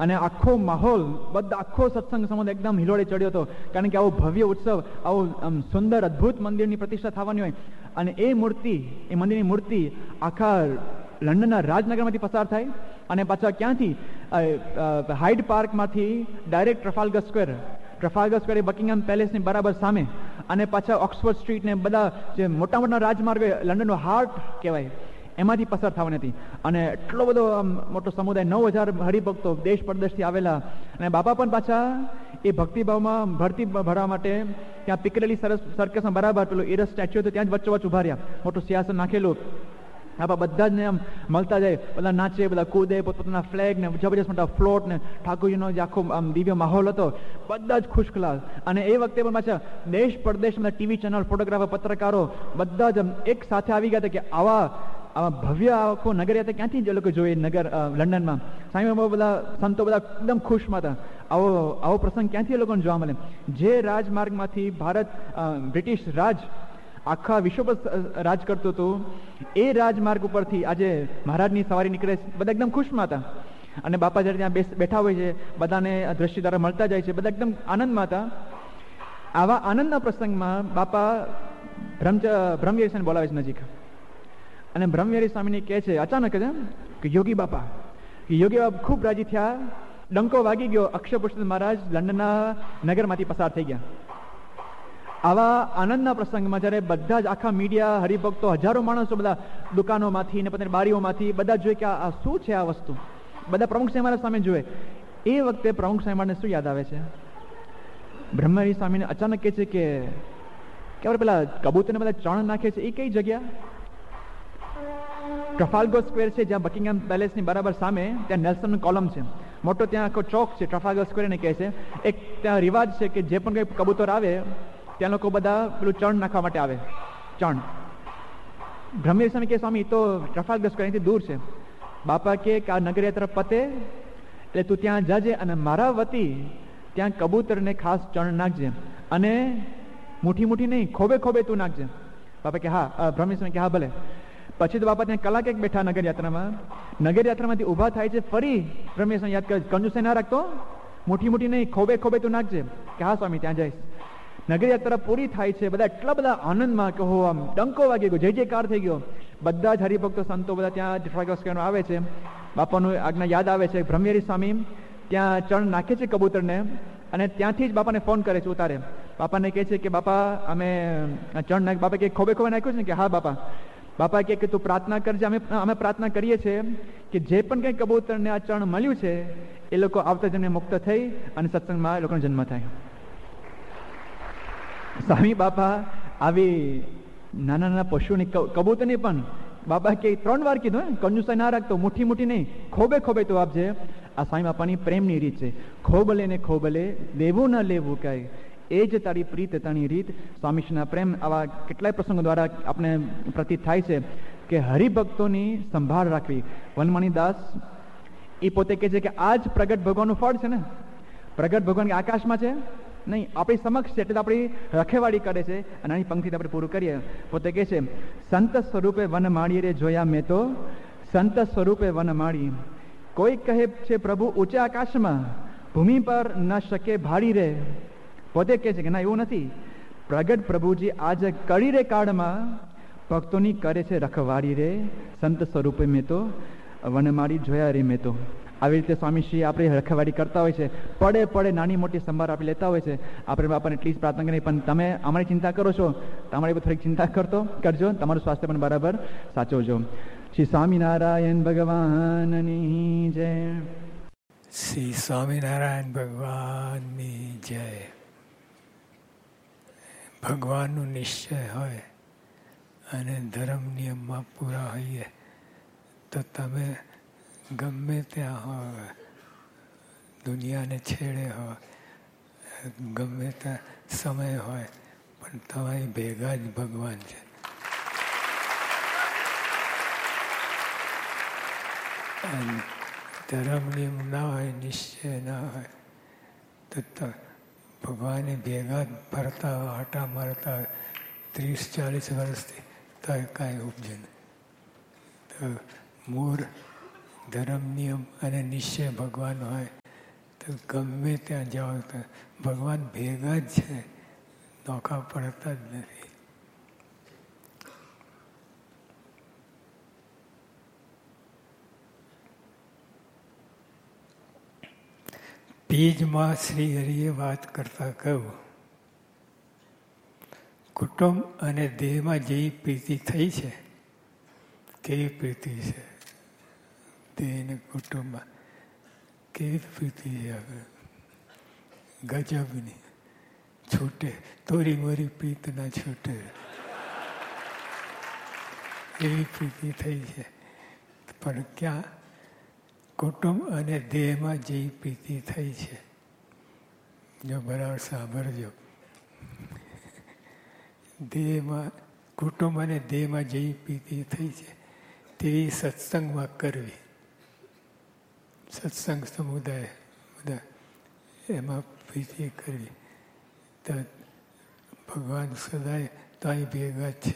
અને આખો માહોલ આખો સત્સંગ સમુદાય એકદમ હિલોળે ચડ્યો હતો, કારણ કે આવો ભવ્ય ઉત્સવ, આવું સુંદર અદ્ભુત મંદિરની પ્રતિષ્ઠા થવાની હોય, અને એ મંદિરની મૂર્તિ આખા લંડનના રાજનગરમાંથી પસાર થાય, અને પાછા ક્યાંથી હાઇડ પાર્કમાંથી ડાયરેક્ટ ટ્રફાલ્ગર સ્ક્વેર એ બકિંગહામ પેલેસની બરાબર સામે, અને પાછા ઓક્સફોર્ડ સ્ટ્રીટ ને બધા જે મોટા મોટા રાજમાર્ગો લંડનનો હાર્ટ કહેવાય એમાંથી પસાર થવાની હતી. અને એટલો બધો મોટો સમુદાય, 9,000 હરિભક્તો દેશ પરદેશથી આવેલા. અને બાપા પણ પાછા એ ભક્તિભાવમાં ભરતી ભરવા માટે ત્યાં પિકરેલી સર્કસમાં બરાબર પેલું એરસ સ્ટેચ્યુ હતું ત્યાં જ વચ્ચોવચ્ચ ઉભા રહ્યા, મોટું સિંહાસન નાખેલું. આપણા બધા જ ને આમ મળતા જાય, બધા નાચે, બધા કૂદે, પોતપોતાના ફ્લેગ ને જબરજસ્ત મોટા ફ્લોટ ને ઠાકોરજીનો જે આખો આમ દિવ્ય માહોલ હતો, બધા જ ખુશખલાસ. અને એ વખતે પણ પાછા દેશ પરદેશમાં ટીવી ચેનલ, ફોટોગ્રાફર, પત્રકારો બધા જ એક સાથે આવી ગયા હતા કે આવા ભવ્ય આખો નગર યાત્રા ક્યાંથી જે લોકો જોઈએ નગર લંડનમાં. સાંઈ બધા સંતો બધા એકદમ ખુશમાં હતા, આવો પ્રસંગ ક્યાંથી એ લોકોને જોવા મળે. જે રાજમાર્ગમાંથી ભારત બ્રિટિશ રાજ આખા વિશ્વ પર રાજ કરતું હતું, એ રાજમાર્ગ ઉપરથી આજે મહારાજની સવારી નીકળે, બધા એકદમ ખુશમાં હતા. અને બાપા જ્યારે ત્યાં બેઠા હોય છે, બધાને દ્રષ્ટિ દ્વારા મળતા જાય છે, બધા એકદમ આનંદમાં હતા. આવા આનંદના પ્રસંગમાં બાપા બ્રહ્મવિહારી સ્વામી બોલાવે છે નજીક, અને બ્રહ્મવિહારી સ્વામીને કહે છે અચાનક જ કે યોગી બાપા ખૂબ રાજી થયા, ડંકો વાગી ગયો, અક્ષર પુરુષોત્તમ મહારાજ લંડનના નગરમાંથી પસાર થઈ ગયા. આવા આનંદના પ્રસંગમાં જ્યારે બધા જ આખા મીડિયા, હરિભક્તો, હજારો માણસો બધા દુકાનોમાંથી ને પોતાની બારીઓમાંથી બધા જોઈએ કે આ શું છે આ વસ્તુ, બધા પ્રમુખ સ્વામી મહારાજ સામે જોવે. એ વખતે પ્રમુખ સ્વામી મહારાજને શું યાદ આવે છે? બ્રહ્મવિહારી સ્વામીને અચાનક કહે છે કે આપણે પેલા કબૂતરને બધા ચણ નાખે છે, એ કઈ જગ્યા? ટ્રફાલ્ગર સ્ક્વેર છે, જ્યાં બકિંગહામ પેલેસની બરાબર સામે ત્યાં નેલ્સન કોલમ છે, મોટો ત્યાં આખો ચોક છે, ટ્રફાલ્ગર સ્ક્વેર એને કહે છે. એક ત્યાં રિવાજ છે કે જે પણ કંઈ કબૂતર આવે ત્યાં લોકો બધા પેલું ચણ નાખવા માટે આવે, ચણ. બ્રહ્મવિહારી સ્વામી કે સ્વામી તો ટ્રફાલ્ગર સ્ક્વેર અહીંથી દૂર છે. બાપા કે આ નગરયાત્રા પતે એટલે તું ત્યાં જાજે અને મારા વતી ત્યાં કબૂતરને ખાસ ચણ નાખજે, અને મુઠ્ઠી નહીં, ખોબે તું નાખજે. બાપા કે હા. બ્રહ્મવિહારી સ્વામી કે હા ભલે. પછી તો બાપા ત્યાં કલાક એક બેઠા નગરયાત્રામાંથી ઊભા થાય છે, ફરી બ્રહ્મવિહારી સ્વામી યાદ કરે, કંજુસાઈ ના રાખતો, મુઠ્ઠી નહીં, ખોબે તું નાખજે. કે હા સ્વામી ત્યાં જઈશ. નગરયાત્રા પૂરી થાય છે, બધા એટલા બધા આનંદમાં કહો આમ ડંકો વાગી ગયો, જય જયકાર થઈ ગયો. બધા જ હરિભક્તો સંતો બધા ત્યાં ટ્રફાલ્ગર આવે છે, બાપાનું આજ્ઞા યાદ આવે છે. બ્રહ્મવિહારી સ્વામી ત્યાં ચણ નાખે છે કબૂતરને, અને ત્યાંથી જ બાપાને ફોન કરે છે ઉતારે. બાપાને કહે છે કે બાપા અમે ચણ નાખ. બાપા કે ખોબે નાખ્યું છે ને? કે હા બાપા. બાપા કે તું પ્રાર્થના કરજે, અમે પ્રાર્થના કરીએ છીએ કે જે પણ કંઈ કબૂતરને આ ચણ મળ્યું છે એ લોકો આવતા જન્મે મુક્ત થઈ અને સત્સંગમાં એ લોકોનો જન્મ થાય. સ્વામી બાપા આવી નાના પશુની કબૂતરની પણ બાપા કે 3 વાર કીધું, કંજુસાઈ ના રાખતો, મુઠ્ઠી નહીં, ખોબે તું આપજે. આ સ્વામી બાપાની પ્રેમની રીત છે. ખોબલે લેવું ન લેવું કઈ, એ જ તારી પ્રીત તાણી રીત. સ્વામીશ્રીના પ્રેમ આવા કેટલાય પ્રસંગો દ્વારા આપણે પ્રતીત થાય છે કે હરિભક્તોની સંભાળ રાખવી. વનમણી દાસ એ પોતે કહે છે કે આ જ પ્રગટ ભગવાનનું ફળ છે ને. પ્રગટ ભગવાન આકાશમાં છે નહીં, આપણી સમક્ષ છે, એટલે આપણી રખેવાળી કરે છે. અને આની પંક્તિ આપણે પૂરું કરીએ. પોતે કહે છે સંત સ્વરૂપે વન માળી રે જોયા મેં તો, સંત સ્વરૂપે વન માળી. કોઈ કહે છે પ્રભુ ઊંચે આકાશમાં, ભૂમિ પર ન શકે ભાળી રે. પોતે કહે છે કે ના એવું નથી, પ્રગટ પ્રભુજી આજ કડી રે કાળમાં ભક્તોની કરે છે રખવાડી રે. સંત સ્વરૂપે મેં તો વનમાળી જોયા રે મેં તો. આવી રીતે સ્વામીશ્રી આપણે રખવાડી કરતા હોય છે, પડે નાની મોટી સંભાળ આપણે લેતા હોય છે. આપણે બાપાને એટલી જ પ્રાર્થના કરીએ, પણ તમે અમારી ચિંતા કરો છો, તમારી થોડીક ચિંતા કરજો, તમારું સ્વાસ્થ્ય પણ બરાબર સાચવજો. શ્રી સ્વામિનારાયણ ભગવાનની જય. શ્રી સ્વામિનારાયણ ભગવાનની જય. ભગવાનનો નિશ્ચય હોય અને ધર્મ નિયમમાં પૂરા હોઈએ તો તમે ગમે ત્યાં હોય, દુનિયાને છેડે હોય, ગમે ત્યાં સમય હોય, પણ તમારી ભેગા જ ભગવાન છે. ધર્મ નિયમ ના હોય, નિશ્ચય ના હોય તો ભગવાને ભેગા ફરતા આટા મારતા 30-40 વર્ષથી તો કાંઈ ઉપજે નહીં. તો મૂળ ધર્મ નિયમ અને નિશ્ચય ભગવાન હોય તો ગમે ત્યાં જાઓ તો ભગવાન ભેગા જ છે, નોખા પડતા જ નથી. બીજમાં શ્રી હરિએ વાત કરતા કહ્યું, કુટુંબ અને દેહમાં જેવી પ્રીતિ થઈ છે, કેવી પ્રીતિ છે દેહ અને કુટુંબમાં, કેવી પ્રીતિ છે ગજબની, છૂટે તોરી મોરી પ્રીત ના છૂટે એવી પ્રીતિ થઈ છે. પણ ક્યાં? કુટુંબ અને દેહમાં જે પ્રીતિ થઈ છે, જો બરાબર સાંભળજો, દેહમાં કુટુંબ અને દેહમાં જે પ્રીતિ થઈ છે તેવી સત્સંગમાં કરવી. સત્સંગ સમુદાય બધા એમાં પ્રીતિ કરવી તો ભગવાન સદાય ત્યાં ભેગા છે.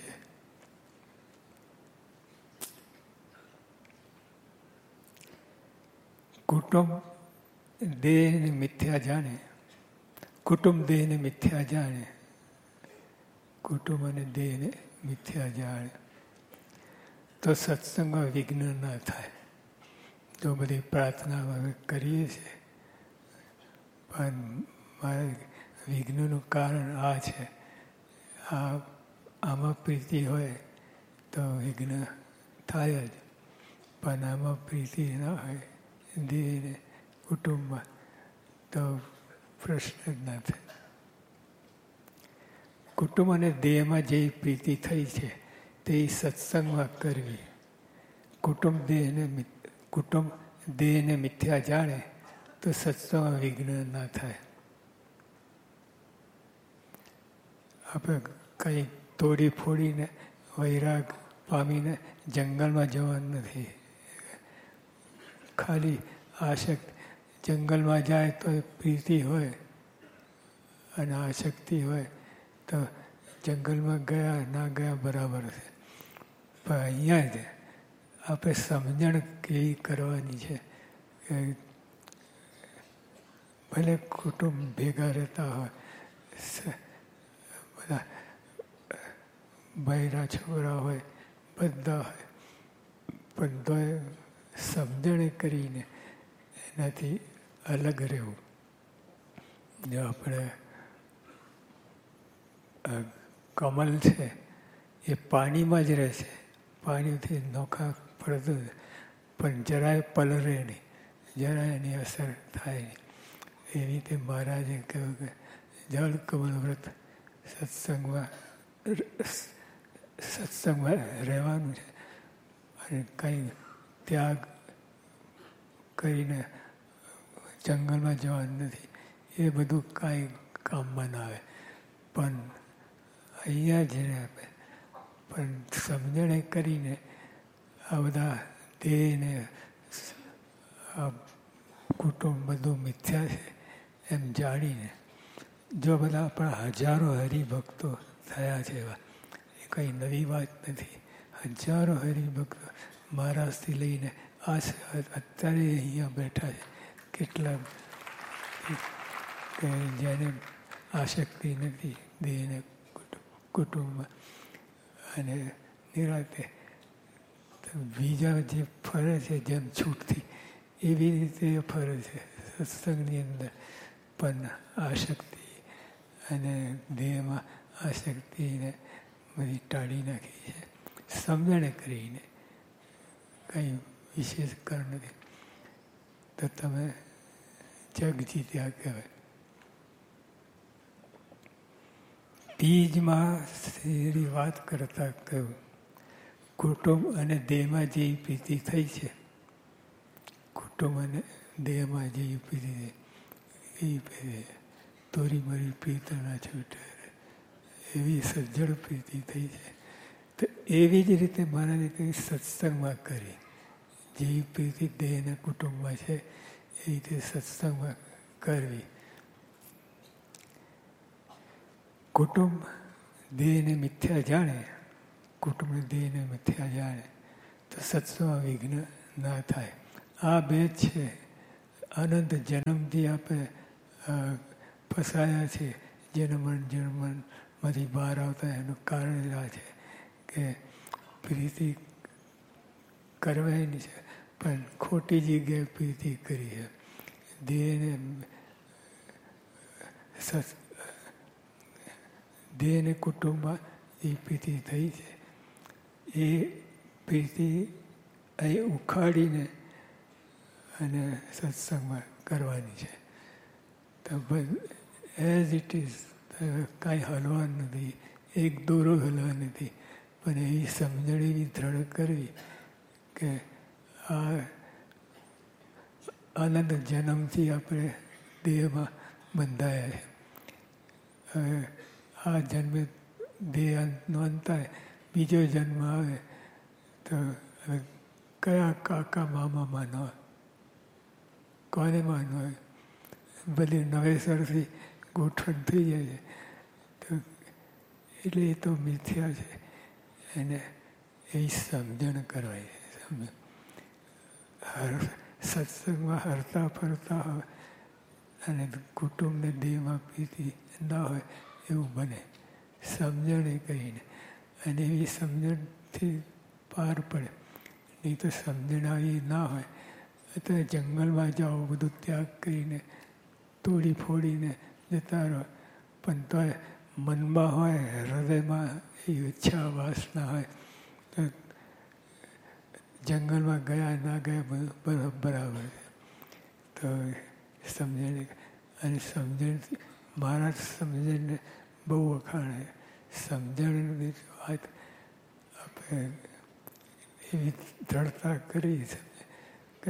કુટુંબ દેહને મિથ્યા જાણે, કુટુંબ દેહને મિથ્યા જાણે, કુટુંબ અને દેહને મિથ્યા જાણે તો સત્સંગમાં વિઘ્ન ના થાય. તો બધી પ્રાર્થના કરીએ છીએ, પણ મારે વિઘ્નનું કારણ આ છે, આમાં પ્રીતિ હોય તો વિઘ્ન થાય જ, પણ આમાં પ્રીતિ ના હોય દેહને કુટુંબમાં તો પ્રશ્ન જ ના થાય. કુટુંબ અને દેહમાં જે પ્રીતિ થઈ છે તે સત્સંગમાં કરવી. કુટુંબ દેહને મિથ્યા જાણે તો સત્સંગમાં વિઘ્ન ના થાય. આપણે કંઈ તોડી ફોડીને વૈરાગ પામીને જંગલમાં જવાનું નથી. ખાલી આશક્તિ જંગલમાં જાય તો પ્રીતિ હોય અને આશક્તિ હોય તો જંગલમાં ગયા ના ગયા બરાબર છે. પણ અહીંયા જ આપણે સમજણ કેવી કરવાની છે કે ભલે કુટુંબ ભેગા રહેતા હોય, બધા બૈરા છોકરા હોય, બધા હોય, પણ તોય સમજણ કરીને એનાથી અલગ રહેવું. જો આપણે કમલ છે એ પાણીમાં જ રહે છે, પાણીથી નોખા પડતું, પણ જરાય પલરે નહીં, જરાય એની અસર થાય નહીં. એ રીતે મહારાજે કહ્યું કે જળ કમલ વ્રત સત્સંગમાં રહેવાનું છે અને કંઈ ત્યાગ કરીને જંગલમાં જવાનું નથી. એ બધું કાંઈ કામમાં ના આવે. પણ અહીંયા જ પણ સમજણે કરીને આ બધા દેહને આ કુટુંબ બધું મિથ્યા છે એમ જાણીને જો બધા આપણા હજારો હરિભક્તો થયા છે, એવા એ કંઈ નવી વાત નથી. હજારો હરિભક્તો મહારાષ્ટ્રથી લઈને અત્યારે અહીંયા બેઠા છે. કેટલા કે જેને આશક્તિ નથી દેહને કુટુંબમાં અને નિરાતે બીજા જે ફરે છે જેમ છૂટથી એવી રીતે ફરે છે સત્સંગની અંદર. પણ આશક્તિ અને દેહમાં આશક્તિને બધી ટાળી નાખી છે સમજણે કરીને. કંઈ વિશેષ કારણ નથી તો તમે જગ જીત્યા કહેવાય. બીજમાં શ્રી વાત કરતા કહ્યું, કુટુંબ અને દેહમાં જે પ્રીતિ થઈ છે, કુટુંબ અને દેહમાં જે પ્રીતિ એ તોરી મરી પ્રીત ના છૂટે એવી સજ્જડ પ્રીતિ થઈ છે. તો એવી જ રીતે મહારાજે કંઈ સત્સંગમાં કરી. જે પ્રીતિ દેહના કુટુંબમાં છે એ રીતે સત્સંગમાં કરવી. કુટુંબ દેહને મિથ્યા જાણે, કુટુંબને દેહને મિથ્યા જાણે તો સત્સંગમાં વિઘ્ન ના થાય. આ બે છે અનંત જન્મથી આપણે ફસાયા છે, જન્મમાંથી બહાર આવતા એનું કારણ આ છે કે પ્રીતિ કરવાની છે પણ ખોટી જગ્યાએ પ્રીતિ કરી છે. દેહ અને કુટુંબમાં જે પ્રીતિ થઈ છે એ પ્રીતિ અહીં ઉખાડીને અને સત્સંગમાં કરવાની છે. તો એઝ ઇટ ઇઝ કાંઈ હલવાનું નથી, એક દોરો હલવા નથી, પણ એ સમજણ એવી દ્રઢ કરવી કે આ અનંત જન્મથી આપણે દેહમાં બંધાયા છે. હવે આ જન્મે દેહ અંતનો અંત થાય, બીજો જન્મ આવે તો હવે કયા કાકા મામા માનવા, કોને માનવા? બધી નવેસરથી ગોઠવણ થઈ જાય છે. તો એટલે એ તો મિથ્યા છે, એને એ સમજણ કરવાય છે. સત્સંગમાં હરતા ફરતા હોય અને કુટુંબને દેહમાં પ્રીતિ ના હોય એવું બને. સમજણ એ કહીને અને એવી સમજણથી પાર પડે. નહીં તો સમજણ આવી ના હોય તો જંગલમાં જાઓ, બધું ત્યાગ કરીને તોડી ફોડીને જતા રહો, પણ તો મનમાં હોય, હૃદયમાં એ ઈચ્છા વાસના હોય તો જંગલમાં ગયા ના ગયા બધું બરાબર છે. તો સમજણ અને સમજણ મારા સમજણને બહુ વખાણે. સમજણની વાત આપણે એવી દ્રઢતા કરી છે કે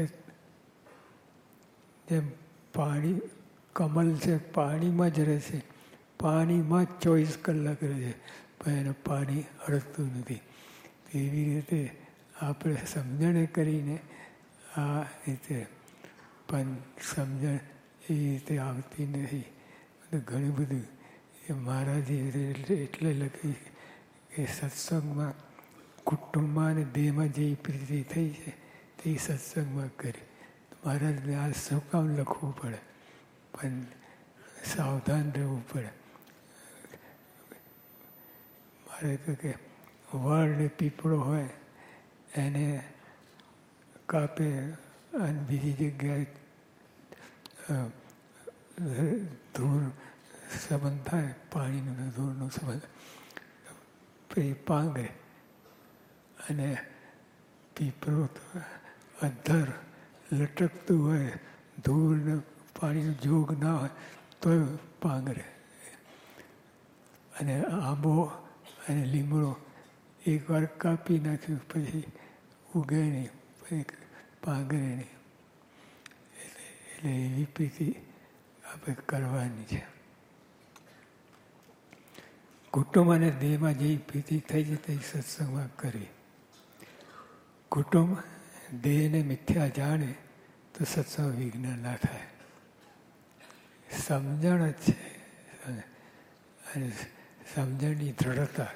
જેમ પાણી, કમલ છે પાણીમાં જ રહે છે, પાણીમાં જ 24 કલાક રહે છે, પણ એનું પાણી અડકતું નથી. એવી રીતે આપણે સમજણ કરીને આ રીતે, પણ સમજણ એ રીતે આવતી નથી. ઘણી બધું એ મહારાજે એટલે લખી કે સત્સંગમાં કુટુંબમાં અને દેહમાં જે પ્રીતિ થઈ છે તે સત્સંગમાં કરી. મહારાજને આ શું કામ લખવું પડે, પણ સાવધાન રહેવું પડે. મારે કે વડ પીપળો હોય એને કાપે અને બીજી જગ્યાએ ધૂળ સંબંધ થાય, પાણીનો ધૂળનો સંબંધ, એ પાંગે અને પીપળો તો અધ્ધર લટકતું હોય, ધૂળ પાણીનો જોગ ના હોય તો પાંગરે. અને આંબો અને લીમડો એકવાર કાપી નાખ્યું પછી ઉગે નહીં, પછી પાંગરે નહીં. એટલે એવી પ્રીતિ આપણે કરવાની છે. કુટુંબ અને દેહમાં જે પ્રીતિ થઈ છે તે સત્સંગમાં કરવી. કુટુંબ દેહને મિથ્યા જાણે તો સત્સંગ વિજ્ઞાન ના થાય. સમજણ જ છે અને સમજણની દ્રઢતા,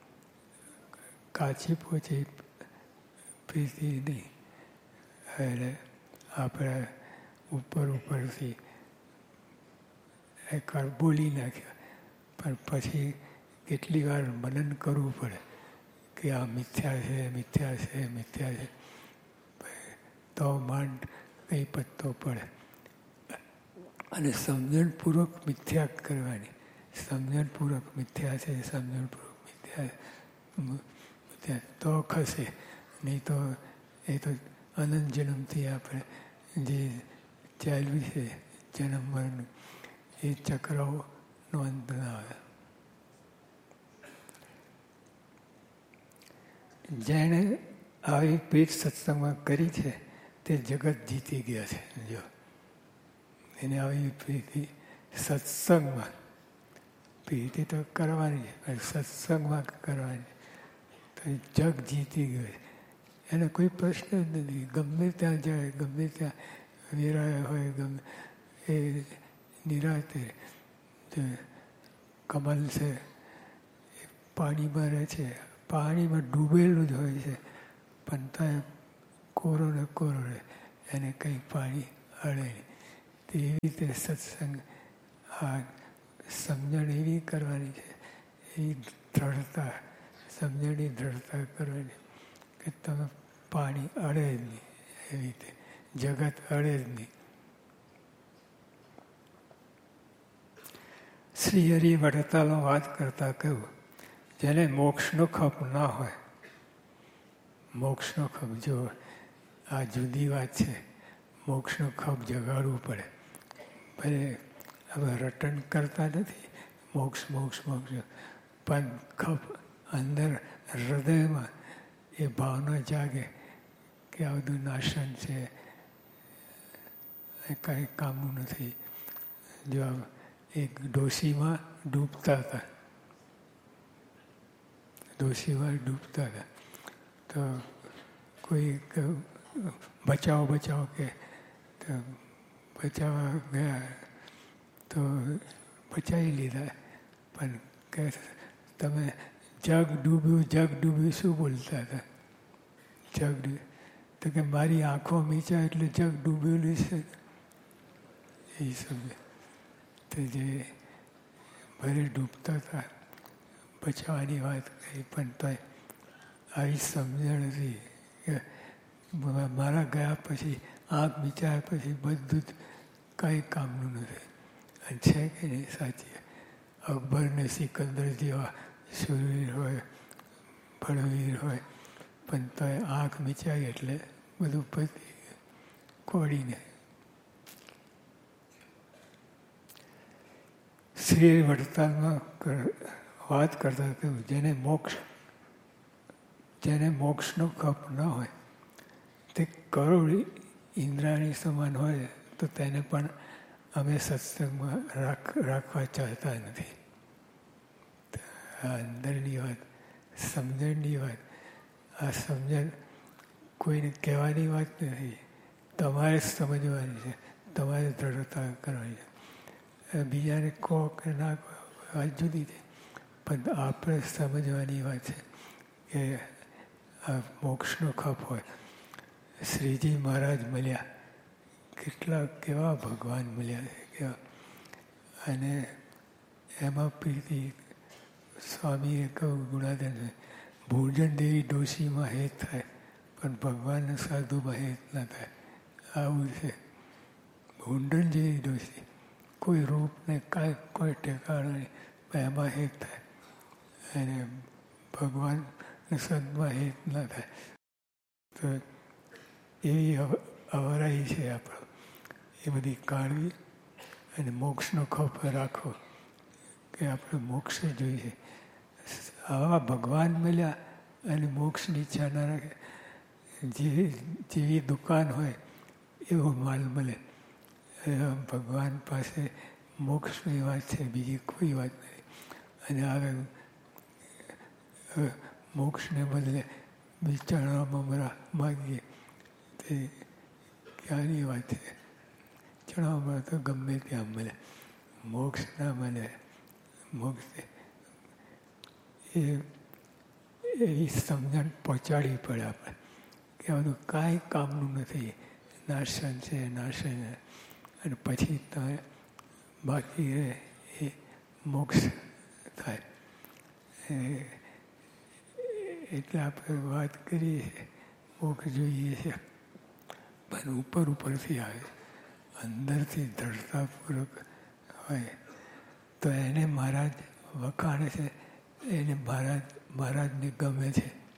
કાચી પોચી પ્રીતિ નહીં. એટલે આપણે ઉપરથી એકવાર બોલી નાખ્યા, પણ પછી કેટલી વાર મનન કરવું પડે કે આ મિથ્યા છે, મિથ્યા છે, મિથ્યા છે, તો માંડ કંઈ પત્તો પડે. અને સમજણપૂર્વક મિથ્યા કરવાની. સમજણપૂર્વક મિથ્યા છે, સમજણપૂર્વક મિથ્યા તો ખસે. નહીં તો એ તો અનંત જન્મથી આપણે જે ચાલ્યું છે જન્મ મરણ, એ ચક્રનો અંત ના આવે. જેણે આવી પીઠ સત્સંગમાં કરી છે તે જગત જીતી ગયા છે. જો એને આવી પ્રીતિ સત્સંગમાં, પ્રીતિ તો કરવાની છે પણ સત્સંગમાં કરવાની, તો જગ જીતી ગયું. એને કોઈ પ્રશ્ન જ નથી. ગમે ત્યાં જાય, ગમે ત્યાં વેરાયા હોય, ગમે એ નિરાતે કમલ છે એ પાણીમાં રહે છે, પાણીમાં ડૂબેલું જ હોય છે, પણ ત્યાં કોરો ને કોરો રહે, એને કંઈ પાણી અડે નહીં. તો એવી રીતે સત્સંગ આ સમજણ એવી કરવાની છે, એવી દ્રઢતા, સમજણની દ્રઢતા કરવાની કે તમે પાણી અડે જ નહીં, એવી રીતે જગત અડે જ નહીં. શ્રી હરિ વડતાલમાં વાત કરતા કહ્યું, જેને મોક્ષનો ખપ ના હોય, મોક્ષનો ખપ, જો આ જુદી વાત છે, મોક્ષનો ખપ જગાડવું પડે. ભલે હવે રટન કરતા નથી, મોક્ષ મોક્ષ મોક્ષ, પણ ખપ અંદર હૃદયમાં એ ભાવના જાગે કે આ બધું નાશન છે, કાંઈ કામનું નથી. જો એક ડોશીમાં ડૂબતા હતા, ડોશીમાં ડૂબતા હતા, તો કોઈ બચાવો બચાવો કે તો બચાવવા ગયા તો બચાવી લીધા, પણ કે તમે જગ ડૂબ્યું શું બોલતા હતા? જગ ડૂબ્યું તો કે મારી આંખો મીચા એટલે જગ ડૂબેલું છે, એ સમજે. તો જે ભલે ડૂબતા હતા, બચાવવાની વાત કરી, પણ તો આવી સમજણ હતી કે મારા ગયા પછી, આંખ વિચાર પછી બધું જ કાંઈ કામનું નથી. અને છે કે નહીં સાચી? અકબર ને સિકંદર જેવા શૂરવીર હોય, બળવીર હોય, પણ તો આંખ મીચાઈ એટલે બધું પતી કોડીને. શ્રી વડતાલમાં વાત કરતા કહ્યું, જેને મોક્ષનો ખપ ન હોય તે કરોડ ઇન્દ્રાણી સમાન હોય તો તેને પણ અમે સત્સંગમાં રાખવા ચાહતા નથી. આ અંદરની વાત, સમજણની વાત. આ સમજણ કોઈને કહેવાની વાત નથી, તમારે સમજવાની છે, તમારે દ્રઢતા કરવાની છે. બીજાને કહો કે ના કહો વાત જુદી છે, પણ આપણે સમજવાની વાત છે કે આ મોક્ષનો ખપ હોય. શ્રીજી મહારાજ મળ્યા, કેવા ભગવાન મળ્યા છે, કેવા. અને એમાં પ્રીતિ સ્વામીએ કહ્યું, ગુણાધન ભોજન દેવી ડોશીમાં હેત થાય, પણ ભગવાનના સાધુમાં હેત ના થાય. આવું છે. ભૂંડન જેવી ડોશી, કોઈ રૂપને કાંઈ કોઈ ઠેકાણો નહીં, પણ એમાં હેત થાય. અને ભગવાન સંતમાં હેત ના થાય. તો એવી અવરાઈ છે આપણો, એ બધી કાઢવી અને મોક્ષનો ખપ રાખો કે આપણે મોક્ષ જોઈએ. આવા ભગવાન મળ્યા અને મોક્ષની ઈચ્છા ના રાખે, જેવી દુકાન હોય એવો માલ મળે. ભગવાન પાસે મોક્ષની વાત છે, બીજી કોઈ વાત નથી. અને હવે મોક્ષને બદલે ચણા મમરા માગીએ તે ક્યાંની વાત છે? ચણા મમરા તો ગમે ત્યાં મળે, મોક્ષ ના મળે. મોક્ષ એવી સમજણ પહોંચાડવી પડે આપણે કે આ બધું કાંઈ કામનું નથી, નાશન છે, નાશન. અને પછી તમે બાકી રહે એ મોક્ષ થાય. એટલે આપણે વાત કરીએ મોક્ષ જોઈએ છે, પણ ઉપરથી આવે, અંદરથી દ્રઢતાપૂર્વક હોય તો એને મહારાજ વખાણે છે, એને મહારાજને ગમે છે.